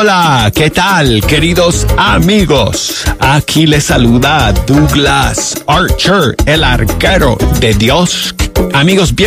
Hola, ¿qué tal, queridos amigos? Aquí les saluda Douglas Archer, el arquero de Dios. Amigos, bien